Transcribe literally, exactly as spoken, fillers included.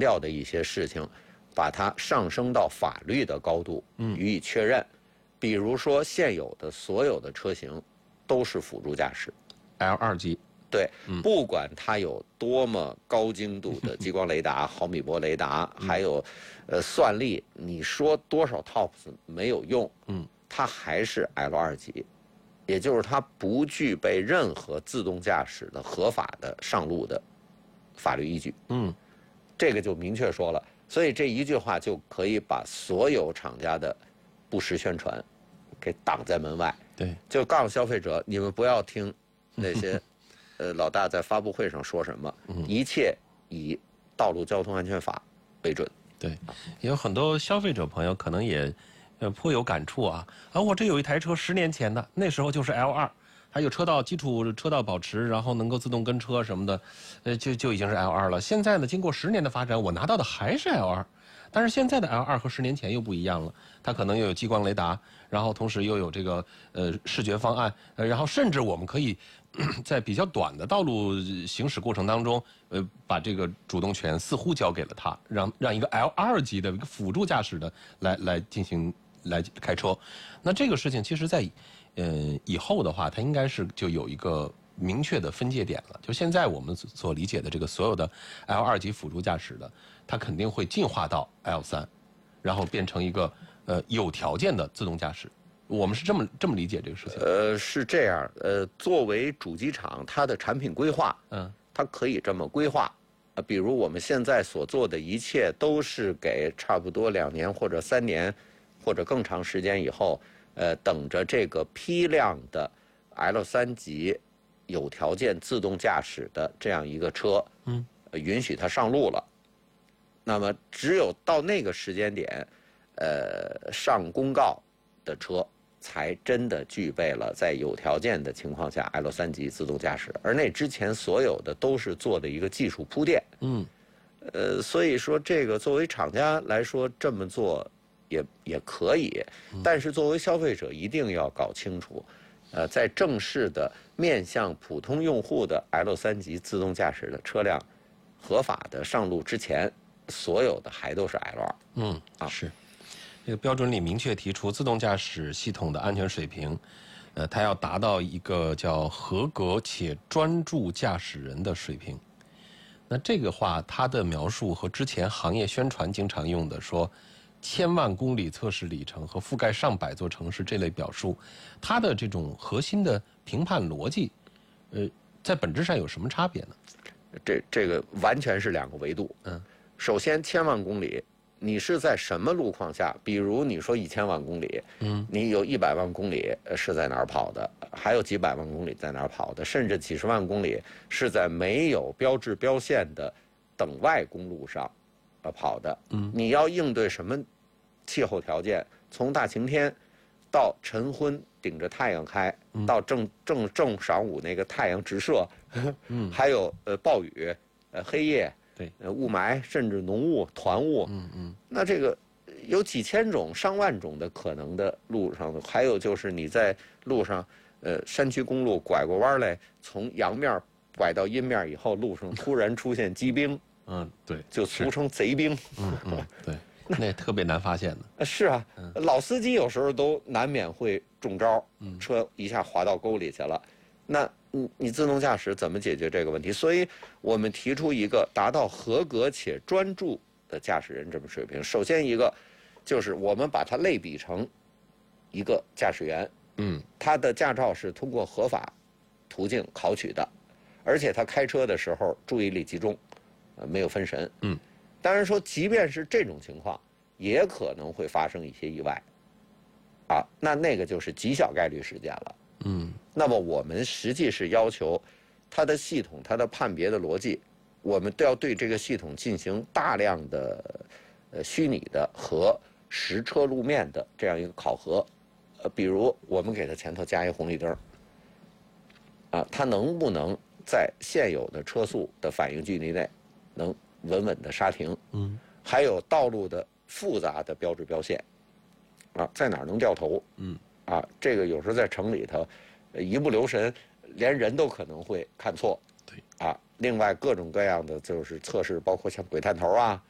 调的一些事情，把它上升到法律的高度予以确认。嗯、比如说，现有的所有的车型都是辅助驾驶 L 二 级。 对，嗯、不管它有多么高精度的激光雷达、毫米波雷达，嗯、还有呃算力，你说多少 T O P S 没有用，嗯，它还是 L 二 级，也就是它不具备任何自动驾驶的合法的上路的法律依据。嗯，这个就明确说了，所以这一句话就可以把所有厂家的不实宣传给挡在门外。 对， 就告诉消费者，你们不要听那些。呃，老大在发布会上说什么？一切以道路交通安全法为准。 对，有很多消费者朋友可能也呃颇有感触啊。啊，我这有一台车，十年前的，那时候就是 L 二，还有车道基础车道保持，然后能够自动跟车什么的，呃，就就已经是 L 二了。现在呢，经过十年的发展，我拿到的还是 L 二。但是现在的 L 二和十年前又不一样了，它可能又有激光雷达，然后同时又有这个呃视觉方案，呃，然后甚至我们可以在比较短的道路行驶过程当中，呃，把这个主动权似乎交给了它，让让一个 L 二 级的一个辅助驾驶的来来进行来开车。那这个事情其实在呃以后的话，它应该是就有一个明确的分界点了。就现在我们所理解的这个所有的 L 二 级辅助驾驶的，它肯定会进化到 L 三，然后变成一个呃有条件的自动驾驶。我们是这么这么理解这个事情。 呃，是这样。呃，作为主机厂，它的产品规划，嗯，它可以这么规划。呃，比如我们现在所做的一切，都是给差不多两年或者三年，或者更长时间以后，呃，等着这个批量的 L 三 级有条件自动驾驶的这样一个车，嗯，呃、允许它上路了。那么，只有到那个时间点，呃，上公告的车。才真的具备了在有条件的情况下 L 三 级自动驾驶，而那之前所有的都是做的一个技术铺垫。嗯，呃，所以说这个作为厂家来说这么做也也可以，但是作为消费者一定要搞清楚，呃，在正式的面向普通用户的 L 三 级自动驾驶的车辆合法的上路之前，所有的还都是 L 二。 嗯，啊是。这个标准里明确提出，自动驾驶系统的安全水平，呃，它要达到一个叫合格且专注驾驶人的水平。那这个话，它的描述和之前行业宣传经常用的说千万公里测试里程和覆盖上百座城市这类表述，它的这种核心的评判逻辑，呃，在本质上有什么差别呢？ 这这个完全是两个维度。嗯，首先千万公里。你是在什么路况下？比如你说一千万公里，嗯，你有一百万公里是在哪儿跑的？还有几百万公里在哪儿跑的？甚至几十万公里是在没有标志标线的等外公路上，呃跑的。嗯，你要应对什么气候条件？从大晴天到晨昏顶着太阳开，嗯、到正正正晌午那个太阳直射，嗯，还有呃暴雨，呃黑夜。 对， 呃，雾霾甚至浓雾、团雾，嗯嗯，那这个有几千种、上万种的可能的路上，还有就是你在路上，呃，山区公路拐过弯来，从阳面拐到阴面以后，路上突然出现机兵， 嗯，对， 就俗称贼兵， 嗯嗯，对，那也特别难发现的。 是啊，嗯、老司机有时候都难免会中招，嗯、车一下滑到沟里去了，那。你你自动驾驶怎么解决这个问题？所以我们提出一个达到合格且专注的驾驶人这么水平。首先一个就是我们把它类比成一个驾驶员，嗯，他的驾照是通过合法途径考取的，而且他开车的时候注意力集中，呃，没有分神，嗯。当然说，即便是这种情况，也可能会发生一些意外，啊，那那个就是极小概率事件了。嗯，那么我们实际是要求它的系统、它的判别的逻辑，我们都要对这个系统进行大量的呃虚拟的和实车路面的这样一个考核。呃，比如我们给它前头加一红绿灯，啊，它能不能在现有的车速的反应距离内能稳稳的刹停？嗯，还有道路的复杂的标志标线，啊，在哪儿能掉头？嗯。啊，这个有时候在城里头，一不留神，连人都可能会看错。 对。 啊，另外各种各样的就是测试，包括像鬼探头啊，